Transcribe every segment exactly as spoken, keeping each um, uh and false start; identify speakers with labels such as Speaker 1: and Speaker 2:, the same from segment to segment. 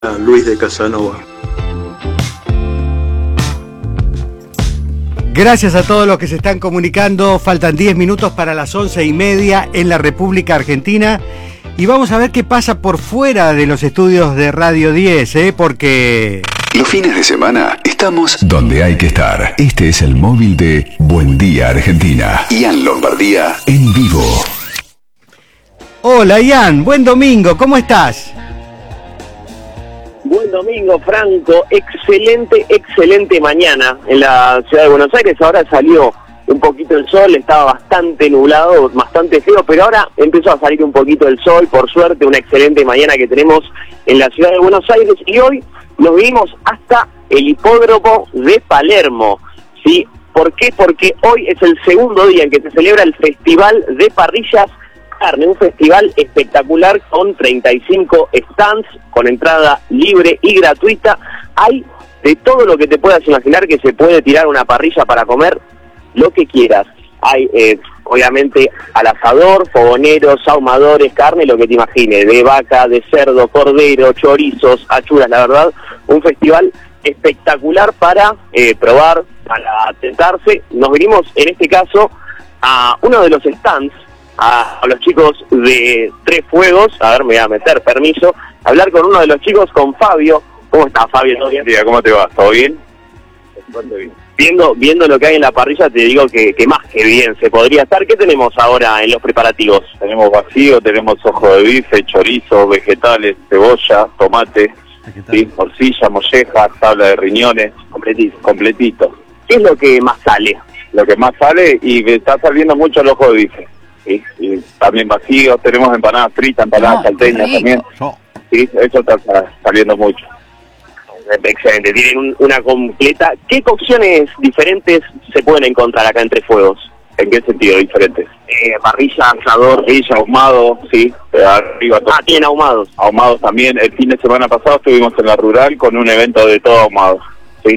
Speaker 1: Luis de Casanova.
Speaker 2: Gracias a todos los que se están comunicando. Faltan diez minutos para las once y media en la República Argentina. Y vamos a ver qué pasa por fuera de los estudios de Radio diez, ¿eh? Porque...
Speaker 3: los fines de semana estamos donde hay que estar. Este es el móvil de Buen Día Argentina. Ian Lombardía en vivo.
Speaker 2: Hola Ian, buen domingo, ¿cómo estás?
Speaker 4: Buen domingo, Franco. Excelente, excelente mañana en la ciudad de Buenos Aires. Ahora salió un poquito el sol, estaba bastante nublado, bastante feo, pero ahora empezó a salir un poquito el sol, por suerte, una excelente mañana que tenemos en la ciudad de Buenos Aires. Y hoy nos vinimos hasta el hipódromo de Palermo, ¿sí? ¿Por qué? Porque hoy es el segundo día en que se celebra el Festival de Parrillas Carne, un festival espectacular con treinta y cinco stands, con entrada libre y gratuita. Hay de todo lo que te puedas imaginar que se puede tirar una parrilla para comer lo que quieras. Hay, eh, obviamente, al asador, fogoneros, ahumadores, carne, lo que te imagines, de vaca, de cerdo, cordero, chorizos, achuras, la verdad, un festival espectacular para eh, probar, para tentarse. Nos vinimos, en este caso, a uno de los stands, a, a los chicos de Tres Fuegos. A ver, me voy a meter, permiso, hablar con uno de los chicos, con Fabio. ¿Cómo estás, Fabio? ¿Todo bien?
Speaker 5: Tía, ¿cómo te va? ¿Todo bien? Bastante bien.
Speaker 4: Viendo, viendo lo que hay en la parrilla, te digo que, que más que bien se podría estar. ¿Qué tenemos ahora en los preparativos?
Speaker 5: Tenemos vacío, tenemos ojo de bife, chorizo, vegetales, cebolla, tomate, ¿sí? Morcilla, molleja, tabla de riñones, completito, completito.
Speaker 4: ¿Qué es lo que más sale?
Speaker 5: Lo que más sale, y me está saliendo mucho el ojo de bife, ¿sí? Y también vacío, tenemos empanadas fritas, empanadas
Speaker 2: Ah,
Speaker 5: salteñas también, ¿sí? Eso está saliendo mucho.
Speaker 4: Excelente, tienen un, una completa. ¿Qué cocciones diferentes se pueden encontrar acá en Tres Fuegos?
Speaker 5: ¿En qué sentido diferentes?
Speaker 4: Eh, parrilla, asador.
Speaker 5: Parrilla, ahumado, sí, arriba todo.
Speaker 4: Ah, tienen ahumados.
Speaker 5: Ahumados también. El fin de semana pasado estuvimos en la rural con un evento de todo ahumado, sí.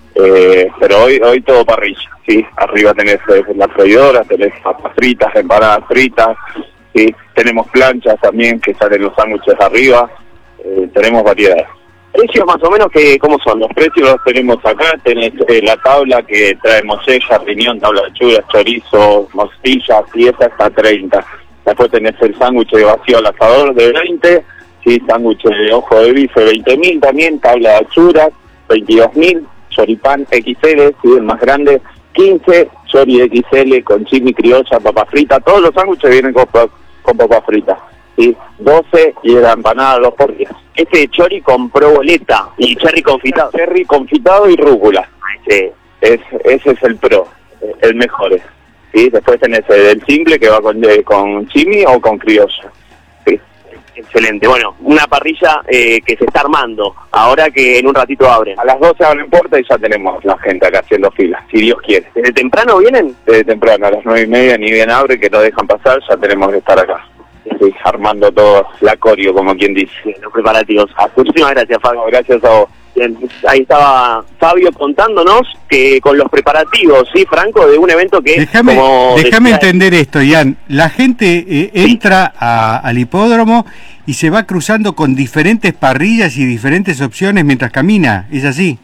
Speaker 5: Eh, pero hoy hoy todo parrilla, sí. Arriba tenés eh, la freidora, tenés papas fritas, empanadas fritas, sí. Tenemos planchas también que salen los sándwiches arriba. Eh, tenemos variedades.
Speaker 4: ¿Precios más o menos que cómo son?
Speaker 5: Los precios los tenemos acá, tenés eh, la tabla que trae molleja, riñón, tabla de churas, chorizo, morcillas, y esa está treinta. Después tenés el sándwich de vacío al asador de veinte, sí, sándwich de ojo de bife veinte mil también, tabla de churas veintidós mil, choripán equis ele, sí, el más grande, quince, chori equis ele con chimi criolla, papa frita, todos los sándwiches vienen con, con papa frita. Sí, doce y la empanada dos por diez.
Speaker 4: Este chori con proboleta y cherry confitado.
Speaker 5: Cherry confitado y rúcula.
Speaker 4: Sí.
Speaker 5: Es, ese es el pro, el mejor. ¿Sí? Después tenés el simple que va con, eh, con chimi o con criolla. Sí.
Speaker 4: Excelente. Bueno, una parrilla eh, que se está armando, ahora que en un ratito abren.
Speaker 5: A las doce abren puerta y ya tenemos la gente acá haciendo filas, si Dios quiere.
Speaker 4: ¿Desde temprano vienen?
Speaker 5: Desde temprano, a las nueve y media ni bien abre, que no dejan pasar, ya tenemos que estar acá. Sí, armando todo la coreo, como quien dice.
Speaker 4: Los preparativos. Muchísimas gracias, Fabio.
Speaker 5: Gracias a vos.
Speaker 4: Bien, ahí estaba Fabio contándonos que con los preparativos, ¿sí, Franco? De un evento que...
Speaker 2: Déjame,
Speaker 4: como
Speaker 2: déjame
Speaker 4: decía,
Speaker 2: entender esto, Ian. La gente eh, entra a, al hipódromo y se va cruzando con diferentes parrillas y diferentes opciones mientras camina. ¿Es así?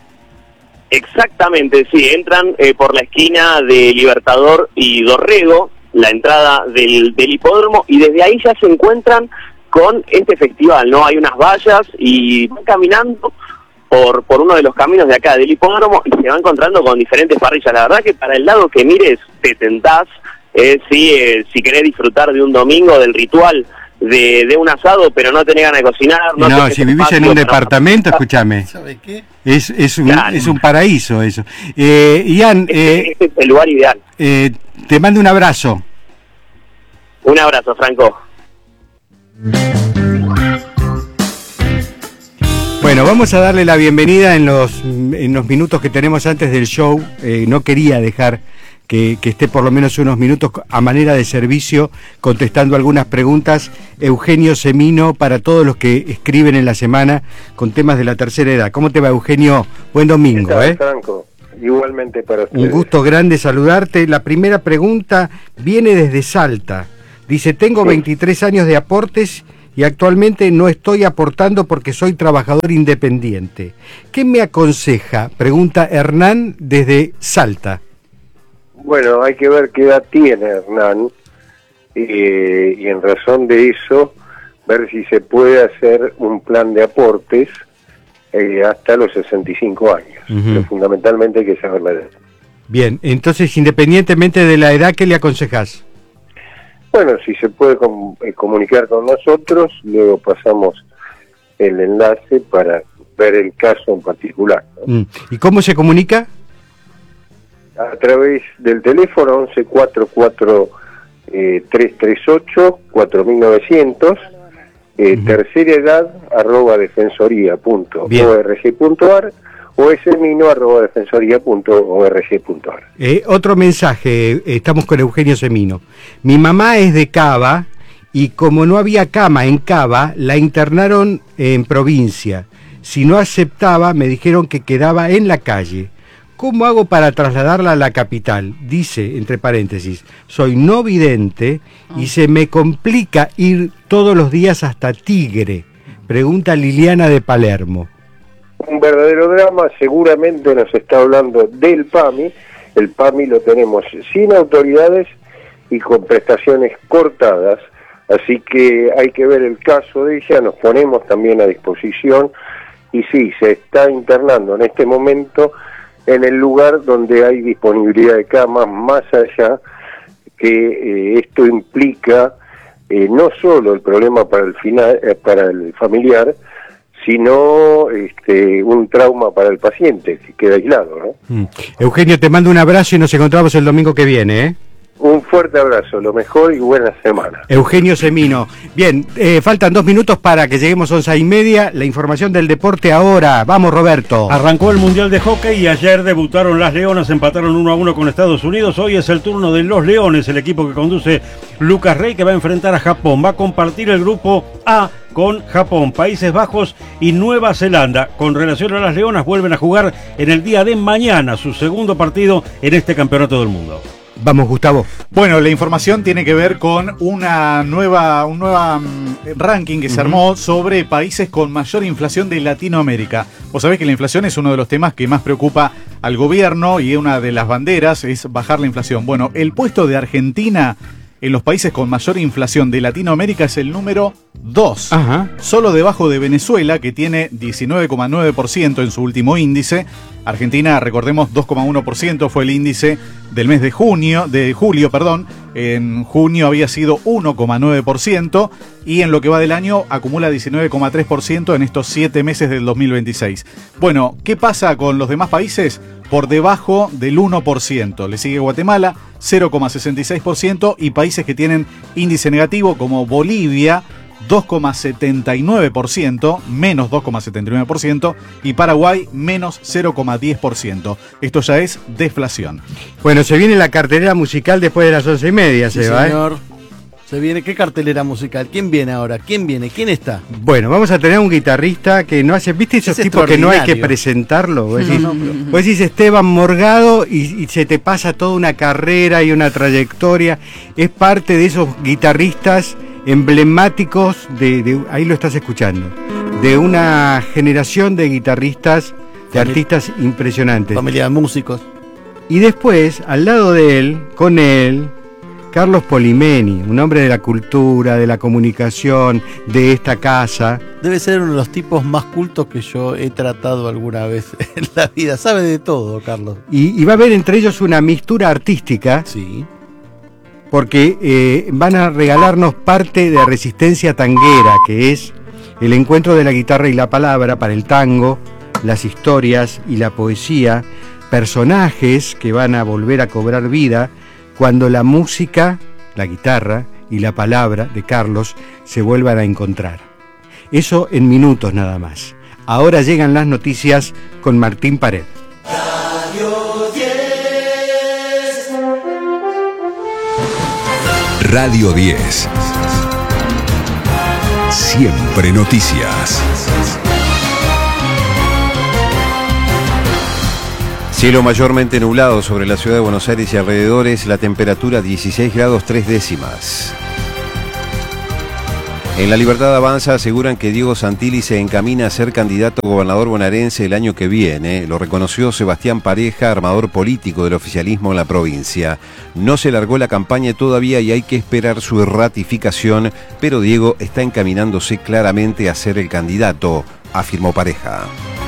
Speaker 4: Exactamente, sí. Entran eh, por la esquina de Libertador y Dorrego, la entrada del, del hipódromo, y desde ahí ya se encuentran con este festival, ¿no? Hay unas vallas y van caminando por por uno de los caminos de acá del hipódromo y se va encontrando con diferentes parrillas. La verdad que para el lado que mires te tentás, eh, sí, eh, si querés disfrutar de un domingo, del ritual de, de un asado, pero no tenés ganas de cocinar. No,
Speaker 2: No, si vivís en un departamento,
Speaker 4: para...
Speaker 2: escúchame.
Speaker 6: ¿Sabe qué?
Speaker 2: Es, es, un,
Speaker 4: Claro.
Speaker 2: es un paraíso eso. Eh, Ian, eh,
Speaker 4: Este es el lugar ideal.
Speaker 2: eh, te mando un abrazo.
Speaker 4: Un abrazo, Franco.
Speaker 2: Bueno, vamos a darle la bienvenida en los, en los minutos que tenemos antes del show. Eh, no quería dejar que, que esté por lo menos unos minutos a manera de servicio contestando algunas preguntas. Eugenio Semino, para todos los que escriben en la semana con temas de la tercera edad. ¿Cómo te va, Eugenio? Buen domingo,
Speaker 6: ¿Qué tal,
Speaker 2: ¿eh?
Speaker 6: Franco? Igualmente para ustedes.
Speaker 2: Un gusto grande saludarte. La primera pregunta viene desde Salta. Dice, tengo veintitrés años de aportes y actualmente no estoy aportando porque soy trabajador independiente. ¿Qué me aconseja?, pregunta Hernán desde Salta.
Speaker 6: Bueno, hay que ver qué edad tiene Hernán eh, y en razón de eso ver si se puede hacer un plan de aportes eh, hasta los sesenta y cinco años. Uh-huh. Pero fundamentalmente hay que saber la edad.
Speaker 2: Bien, entonces independientemente de la edad, ¿qué le aconsejás?
Speaker 6: Bueno, si se puede com- eh, comunicar con nosotros, luego pasamos el enlace para ver el caso en particular, ¿no?
Speaker 2: Mm. ¿Y cómo se comunica?
Speaker 6: A través del teléfono once cuarenta y cuatro eh, trescientos treinta y ocho cuatro mil novecientos, eh, uh-huh. tercera edad arroba defensoría punto org punto ar o semino arroba defensoría punto org punto ar.
Speaker 2: Eh, otro mensaje, estamos con Eugenio Semino. Mi mamá es de Cava y como no había cama en Cava, la internaron en provincia. Si no aceptaba, me dijeron que quedaba en la calle. ¿Cómo hago para trasladarla a la capital? Dice, entre paréntesis, soy no vidente y se me complica ir todos los días hasta Tigre. Pregunta Liliana de Palermo.
Speaker 6: Un verdadero drama, seguramente nos está hablando del PAMI. El PAMI lo tenemos sin autoridades y con prestaciones cortadas, así que hay que ver el caso de ella, nos ponemos también a disposición y sí, se está internando en este momento en el lugar donde hay disponibilidad de camas, más allá que eh, esto implica eh, no solo el problema para el final, eh, para el familiar, sino este, un trauma para el paciente que queda aislado, ¿no?
Speaker 2: Mm. Eugenio, te mando un abrazo y nos encontramos el domingo que viene, ¿eh?
Speaker 6: Un fuerte abrazo, lo mejor y buena semana.
Speaker 2: Eugenio Semino. Bien, eh, faltan dos minutos para que lleguemos a once y media. La información del deporte ahora. Vamos, Roberto.
Speaker 1: Arrancó el Mundial de Hockey y ayer debutaron las Leonas, empataron uno a uno con Estados Unidos. Hoy es el turno de los Leones, el equipo que conduce Lucas Rey, que va a enfrentar a Japón. Va a compartir el grupo A con Japón, Países Bajos y Nueva Zelanda. Con relación a las Leonas, vuelven a jugar en el día de mañana su segundo partido en este campeonato del mundo.
Speaker 2: Vamos, Gustavo.
Speaker 7: Bueno, la información tiene que ver con una nueva, un nueva um, ranking que se uh-huh. armó sobre países con mayor inflación de Latinoamérica. Vos sabés que la inflación es uno de los temas que más preocupa al gobierno y una de las banderas es bajar la inflación. Bueno, el puesto de Argentina en los países con mayor inflación de Latinoamérica es el número dos. Ajá. Solo debajo de Venezuela, que tiene diecinueve coma nueve por ciento en su último índice. Argentina, recordemos, dos coma uno por ciento fue el índice del mes de junio, de julio, perdón. En junio había sido uno coma nueve por ciento y en lo que va del año acumula diecinueve coma tres por ciento en estos siete meses del dos mil veintiséis. Bueno, ¿qué pasa con los demás países? Por debajo del uno por ciento. Le sigue Guatemala, cero coma sesenta y seis por ciento, y países que tienen índice negativo como Bolivia, dos coma setenta y nueve por ciento, menos dos coma setenta y nueve por ciento, y Paraguay, menos cero coma diez por ciento. Esto ya es deflación.
Speaker 2: Bueno, se viene la cartelera musical después de las once y media,
Speaker 8: sí,
Speaker 2: se va,
Speaker 8: señor.
Speaker 2: ¿eh?
Speaker 8: Se viene, ¿qué cartelera musical? ¿Quién viene ahora? ¿Quién viene? ¿Quién está?
Speaker 2: Bueno, vamos a tener un guitarrista que no hace, ¿viste esos
Speaker 8: es
Speaker 2: tipos que no hay que presentarlo? Vos decís,
Speaker 8: no, no, pero...
Speaker 2: vos decís Esteban Morgado y, y se te pasa toda una carrera y una trayectoria. Es parte de esos guitarristas emblemáticos de, de ahí lo estás escuchando, de una generación de guitarristas, de Famili- artistas impresionantes.
Speaker 8: Familia de músicos.
Speaker 2: Y después, al lado de él, con él, Carlos Polimeni, un hombre de la cultura, de la comunicación, de esta casa.
Speaker 8: Debe ser uno de los tipos más cultos que yo he tratado alguna vez en la vida. Sabe de todo, Carlos.
Speaker 2: Y, y va a haber entre ellos una mixtura artística.
Speaker 8: Sí.
Speaker 2: Porque eh, van a regalarnos parte de Resistencia Tanguera, que es el encuentro de la guitarra y la palabra para el tango, las historias y la poesía, personajes que van a volver a cobrar vida cuando la música, la guitarra y la palabra de Carlos se vuelvan a encontrar. Eso en minutos nada más. Ahora llegan las noticias con Martín Pared.
Speaker 9: Radio diez.
Speaker 3: Radio diez. Siempre noticias.
Speaker 10: Cielo mayormente nublado sobre la ciudad de Buenos Aires y alrededores, la temperatura dieciséis grados tres décimas. En La Libertad Avanza aseguran que Diego Santilli se encamina a ser candidato a gobernador bonaerense el año que viene. Lo reconoció Sebastián Pareja, armador político del oficialismo en la provincia. No se largó la campaña todavía y hay que esperar su ratificación, pero Diego está encaminándose claramente a ser el candidato, afirmó Pareja.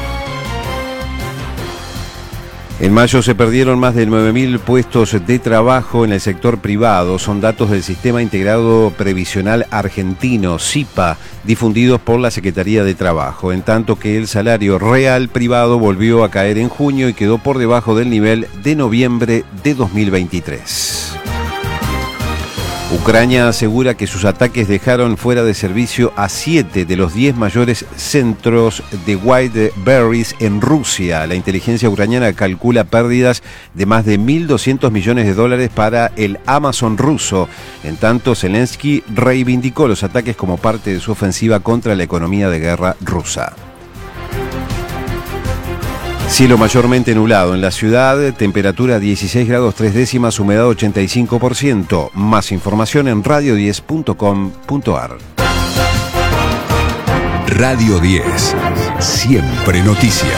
Speaker 10: En mayo se perdieron más de nueve mil puestos de trabajo en el sector privado. Son datos del Sistema Integrado Previsional Argentino, SIPA, difundidos por la Secretaría de Trabajo, en tanto que el salario real privado volvió a caer en junio y quedó por debajo del nivel de noviembre de dos mil veintitrés. Ucrania asegura que sus ataques dejaron fuera de servicio a siete de los diez mayores centros de White Berries en Rusia. La inteligencia ucraniana calcula pérdidas de más de mil doscientos millones de dólares para el Amazon ruso. En tanto, Zelensky reivindicó los ataques como parte de su ofensiva contra la economía de guerra rusa. Cielo mayormente nublado en la ciudad, temperatura dieciséis grados tres décimas, humedad ochenta y cinco por ciento. Más información en radio diez punto com punto ar.
Speaker 3: Radio diez. Siempre noticias.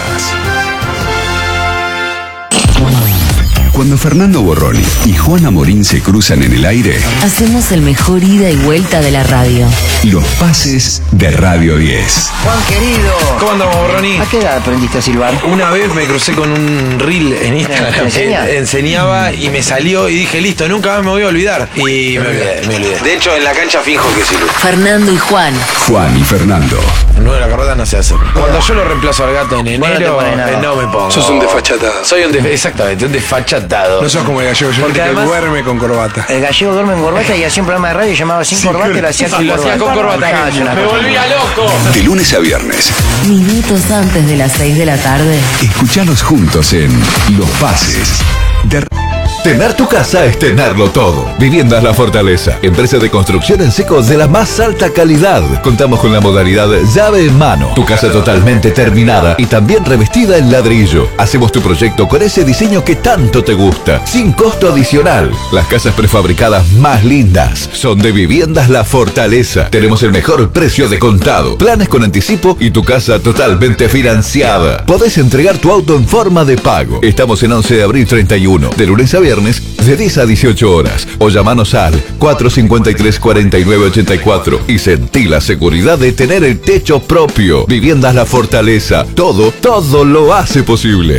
Speaker 3: Cuando Fernando Borroni y Juana Morín se cruzan en el aire,
Speaker 11: hacemos el mejor ida y vuelta de la radio.
Speaker 3: Los pases de Radio diez.
Speaker 12: Juan querido.
Speaker 13: ¿Cómo andamos, Borroni?
Speaker 12: ¿A qué edad aprendiste a silbar?
Speaker 13: Una vez me crucé con un reel en Instagram que enseñaba y me salió y dije, listo, nunca más me voy a olvidar. Y me olvidé, me olvidé. De hecho, en la cancha finjo que silbo.
Speaker 11: Fernando y Juan.
Speaker 3: Juan y Fernando.
Speaker 13: No, de la carrera no se hace. Cuando yo lo reemplazo al gato en enero, eh, no me pongo.
Speaker 14: Sos un desfachatado.
Speaker 13: Soy un desfachatado. Exactamente, un desfachatado.
Speaker 14: No sos como el gallego, yo que duerme con corbata.
Speaker 12: El gallego duerme en corbata y hacía un programa de radio llamaba Sin sí, Corbata y lo hacía con
Speaker 13: lo
Speaker 12: corbata.
Speaker 13: Hacía con corbata. Me volvía loco.
Speaker 3: De lunes a viernes.
Speaker 11: Minutos antes de las seis de la tarde.
Speaker 3: Escuchanos juntos en Los Pases de...
Speaker 15: Tener tu casa es tenerlo todo. Viviendas La Fortaleza, empresa de construcción en seco de la más alta calidad. Contamos con la modalidad llave en mano. Tu casa totalmente terminada y también revestida en ladrillo. Hacemos tu proyecto con ese diseño que tanto te gusta, sin costo adicional. Las casas prefabricadas más lindas son de Viviendas La Fortaleza. Tenemos el mejor precio de contado, planes con anticipo y tu casa totalmente financiada. Podés entregar tu auto en forma de pago. Estamos en once de abril treinta y uno, de lunes a viernes, de diez a dieciocho horas, o llamanos al cuatro cinco tres, cuatro nueve ocho cuatro y sentí la seguridad de tener el techo propio. Viviendas La Fortaleza, todo, todo lo hace posible.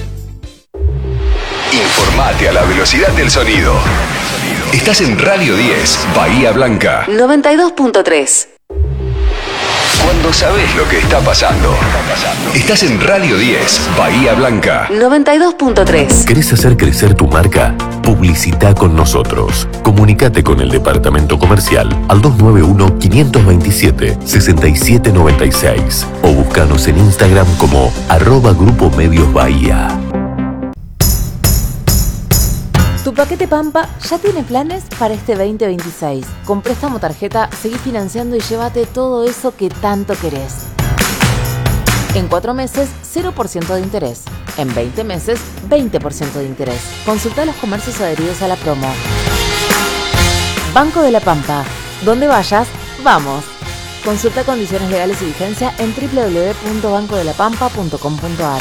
Speaker 3: Informate a la velocidad del sonido. Estás en Radio diez, Bahía Blanca.
Speaker 11: noventa y dos punto tres.
Speaker 3: Cuando sabes lo que está pasando. Estás en Radio diez, Bahía Blanca.
Speaker 11: noventa y dos punto tres.
Speaker 15: ¿Querés hacer crecer tu marca? Publicita con nosotros. Comunicate con el departamento comercial al dos nueve uno, cinco dos siete, seis siete nueve seis o búscanos en Instagram como arroba Grupo Medios Bahía.
Speaker 16: Tu paquete Pampa ya tiene planes para este veinte veintiséis. Con préstamo tarjeta, seguí financiando y llévate todo eso que tanto querés. En cuatro meses, cero por ciento de interés. En veinte meses, veinte por ciento de interés. Consulta los comercios adheridos a la promo. Banco de la Pampa. Donde vayas, vamos. Consulta condiciones legales y vigencia en doble u doble u doble u punto banco de la pampa punto com punto ar.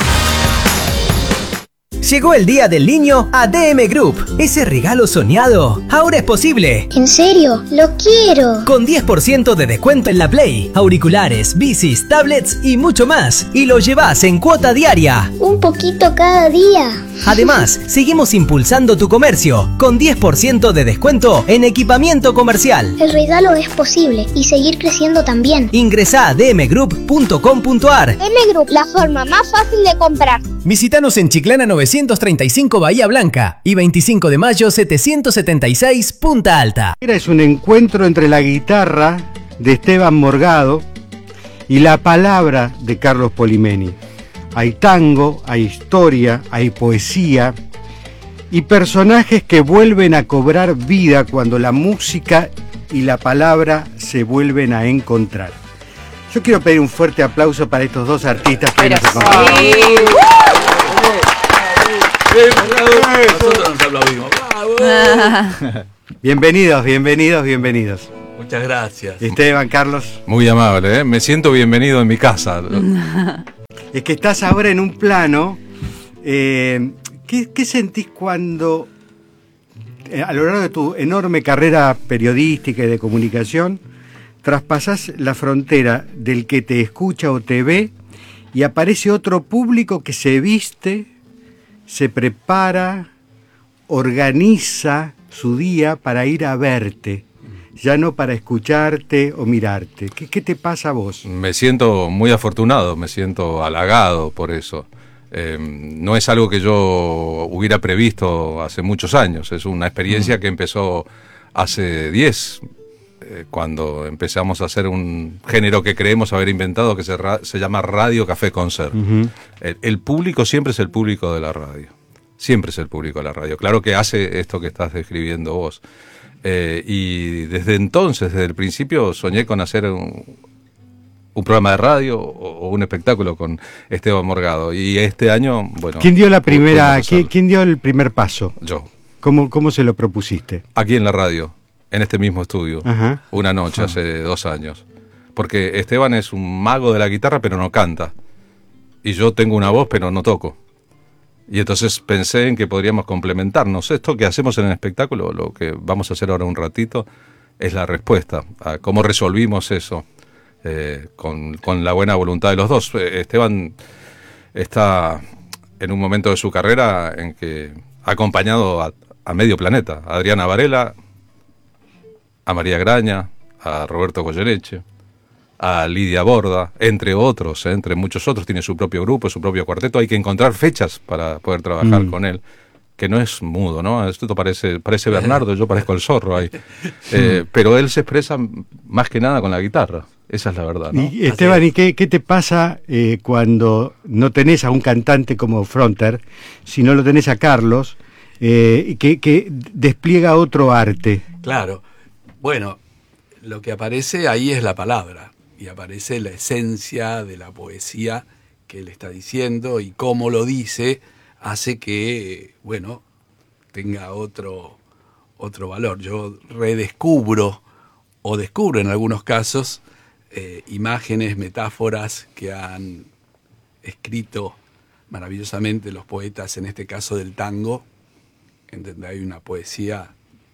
Speaker 17: Llegó el Día del Niño a D M Group. Ese regalo soñado ahora es posible.
Speaker 18: ¿En serio? ¡Lo quiero!
Speaker 17: Con diez por ciento de descuento en la Play, auriculares, bicis, tablets y mucho más. Y lo llevas en cuota diaria.
Speaker 18: Un poquito cada día.
Speaker 17: Además, seguimos impulsando tu comercio con diez por ciento de descuento en equipamiento comercial.
Speaker 18: El regalo es posible y seguir creciendo también.
Speaker 17: Ingresá a d m group punto com punto ar.
Speaker 18: D M Group, la forma más fácil de comprar.
Speaker 17: Visítanos en Chiclana novecientos treinta y cinco Bahía Blanca y veinticinco de mayo setecientos setenta y seis Punta Alta.
Speaker 2: Es un encuentro entre la guitarra de Esteban Morgado y la palabra de Carlos Polimeni. Hay tango, hay historia, hay poesía y personajes que vuelven a cobrar vida cuando la música y la palabra se vuelven a encontrar. Yo quiero pedir un fuerte aplauso para estos dos artistas que nos acompañan. Nosotros nos aplaudimos. Bienvenidos, bienvenidos, bienvenidos.
Speaker 8: Muchas gracias.
Speaker 2: Esteban, Carlos.
Speaker 19: Muy amable, ¿eh? Me siento bienvenido en mi casa.
Speaker 2: Es que estás ahora en un plano. Eh, ¿qué, ¿Qué sentís cuando, eh, a lo largo de tu enorme carrera periodística y de comunicación, traspasás la frontera del que te escucha o te ve y aparece otro público que se viste, se prepara, organiza su día para ir a verte? Ya no para escucharte o mirarte. ¿Qué, qué te pasa a vos?
Speaker 19: Me siento muy afortunado, me siento halagado por eso. Eh, no es algo que yo hubiera previsto hace muchos años, es una experiencia mm. que empezó hace diez, eh, cuando empezamos a hacer un género que creemos haber inventado que se, ra- se llama Radio Café Concert. Uh-huh. El, el público siempre es el público de la radio, siempre es el público de la radio. Claro que hace esto que estás describiendo vos. Eh, y desde entonces, desde el principio, soñé con hacer un, un programa de radio o, o un espectáculo con Esteban Morgado. Y este año, bueno...
Speaker 2: ¿Quién dio la primera, ¿quién, ¿quién dio el primer paso?
Speaker 19: Yo.
Speaker 2: ¿Cómo, cómo se lo propusiste?
Speaker 19: Aquí en la radio, en este mismo estudio, Ajá. una noche, Ajá. hace dos años. Porque Esteban es un mago de la guitarra, pero no canta. Y yo tengo una voz, pero no toco. Y entonces pensé en que podríamos complementarnos. Esto que hacemos en el espectáculo, lo que vamos a hacer ahora un ratito, es la respuesta a cómo resolvimos eso eh, con, con la buena voluntad de los dos. Esteban está en un momento de su carrera en que ha acompañado a, a medio planeta, a Adriana Varela, a María Graña, a Roberto Goyeneche, a Lidia Borda, entre otros, ¿eh? entre muchos otros. Tiene su propio grupo, su propio cuarteto. Hay que encontrar fechas para poder trabajar mm. con él, que no es mudo, ¿no? Esto parece, parece Bernardo, yo parezco el zorro ahí. Eh, pero él se expresa más que nada con la guitarra. Esa es la verdad, ¿no?
Speaker 2: Y, Esteban, ¿y qué, qué te pasa eh, cuando no tenés a un cantante como fronter, sino lo tenés a Carlos, eh, que, que despliega otro arte?
Speaker 8: Claro. Bueno, lo que aparece ahí es la palabra. Y aparece la esencia de la poesía que él está diciendo, y cómo lo dice hace que, bueno, tenga otro, otro valor. Yo redescubro, o descubro en algunos casos, eh, imágenes, metáforas que han escrito maravillosamente los poetas, en este caso del tango, en donde hay una poesía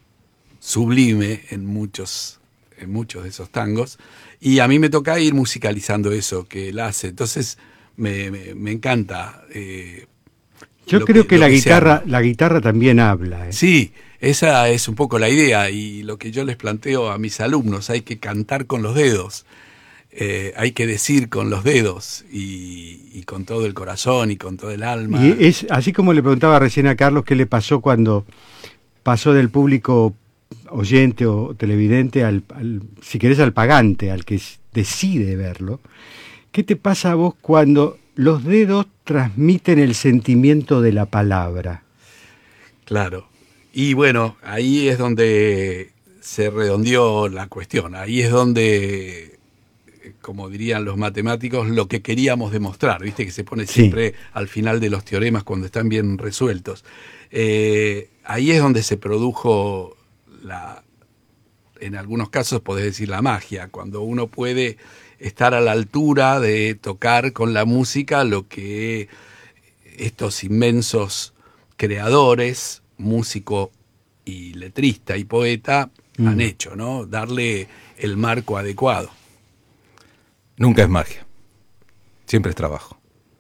Speaker 8: sublime en muchos en muchos de esos tangos, y a mí me toca ir musicalizando eso que él hace. Entonces me, me, me encanta. Eh,
Speaker 2: Yo creo que, que la que guitarra la guitarra también habla. ¿eh?
Speaker 8: Sí, esa es un poco la idea, y lo que yo les planteo a mis alumnos: hay que cantar con los dedos, eh, hay que decir con los dedos, y, y con todo el corazón y con todo el alma.
Speaker 2: Y es así como le preguntaba recién a Carlos qué le pasó cuando pasó del público oyente o televidente al, al, si querés, al pagante, al que decide verlo. ¿Qué te pasa a vos cuando los dedos transmiten el sentimiento de la palabra?
Speaker 8: Claro. Y bueno, ahí es donde se redondeó la cuestión. Ahí es donde, como dirían los matemáticos, lo que queríamos demostrar. Viste que se pone siempre sí. al final de los teoremas cuando están bien resueltos. Eh, ahí es donde se produjo la, en algunos casos podés decir la magia, cuando uno puede estar a la altura de tocar con la música lo que estos inmensos creadores, músico y letrista y poeta, mm. han hecho, ¿no? Darle el marco adecuado.
Speaker 19: Nunca es magia, siempre es trabajo.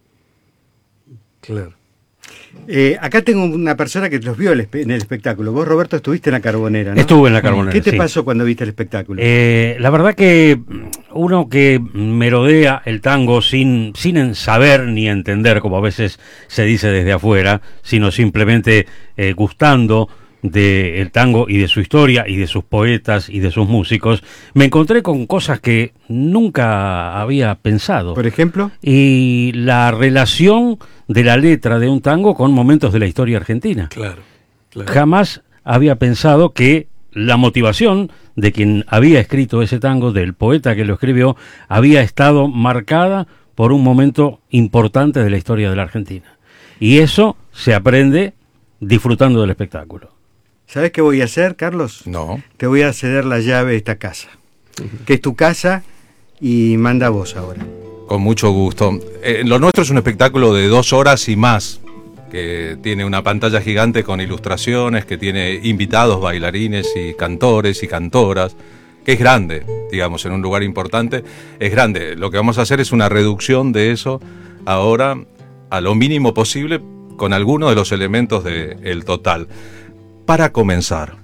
Speaker 8: Claro.
Speaker 2: Eh, acá tengo una persona que los vio en el espectáculo. Vos, Roberto, estuviste en la Carbonera, ¿no?
Speaker 1: Estuve en la Carbonera.
Speaker 2: ¿Qué te
Speaker 1: sí.
Speaker 2: pasó cuando viste el espectáculo?
Speaker 1: Eh, la verdad que uno que merodea el tango sin, sin saber ni entender, como a veces se dice desde afuera, sino simplemente eh, gustando del tango y de su historia y de sus poetas y de sus músicos, me encontré con cosas que nunca había pensado.
Speaker 2: ¿Por ejemplo?
Speaker 1: Y la relación de la letra de un tango con momentos de la historia argentina.
Speaker 8: Claro, claro.
Speaker 1: Jamás había pensado que la motivación de quien había escrito ese tango, del poeta que lo escribió, había estado marcada por un momento importante de la historia de la Argentina. Y eso se aprende disfrutando del espectáculo.
Speaker 2: ¿Sabés qué voy a hacer, Carlos?
Speaker 19: No.
Speaker 2: Te voy a ceder la llave de esta casa, que es tu casa, y manda vos ahora.
Speaker 19: Con mucho gusto. Eh, lo nuestro es un espectáculo de dos horas y más, que tiene una pantalla gigante con ilustraciones, que tiene invitados, bailarines y cantores y cantoras, que es grande, digamos, en un lugar importante, es grande. Lo que vamos a hacer es una reducción de eso ahora a lo mínimo posible con algunos de los elementos del total. Para comenzar,